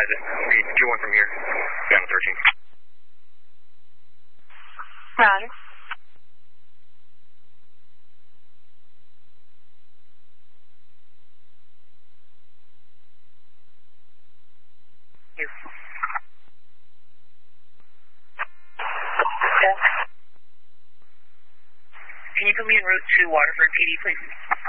Get one from here. Down 13. Roger. Can you put me en route to Waterford PD, please?